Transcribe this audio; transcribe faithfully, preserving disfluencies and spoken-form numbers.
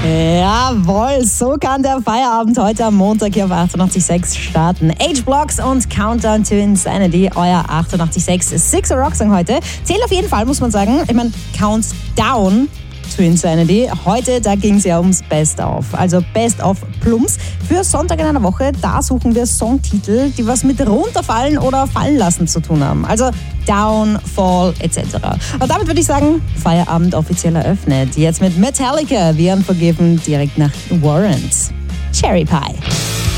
Jawohl, so kann der Feierabend heute am Montag hier auf achtundachtzig Komma sechs starten. H-Blocks und Countdown to Insanity, euer achtundachtzig Komma sechs Sixer Rock Song heute. Zählt auf jeden Fall, muss man sagen. Ich meine, Countdown to Insanity. Heute, da ging es ja ums Best-of. Also Best-of Plumps. Für Sonntag in einer Woche, da suchen wir Songtitel, die was mit runterfallen oder fallen lassen zu tun haben. Also Down, Fall et cetera. Und damit würde ich sagen, Feierabend offiziell eröffnet. Jetzt mit Metallica, The Unforgiven, direkt nach Warrant. Cherry Pie.